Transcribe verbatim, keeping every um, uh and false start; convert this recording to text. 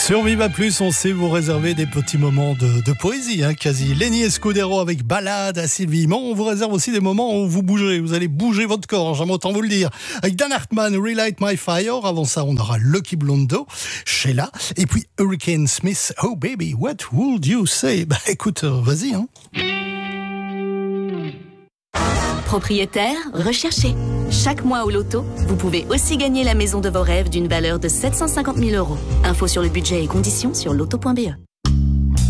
Sur Viva Plus, on sait vous réserver des petits moments de, de poésie, hein, quasi. Lenny Escudero avec Balade à Sylvie. Mais on vous réserve aussi des moments où vous bougez, vous allez bouger votre corps, j'aime autant vous le dire. Avec Dan Hartman, Relight My Fire. Avant ça, on aura Lucky Blondo, Sheila. Et puis Hurricane Smith, Oh Baby, What Would You Say? Bah écoute, vas-y, hein. Propriétaire, recherché. Chaque mois au loto, vous pouvez aussi gagner la maison de vos rêves d'une valeur de sept cent cinquante mille euros. Info sur le budget et conditions sur loto point b e.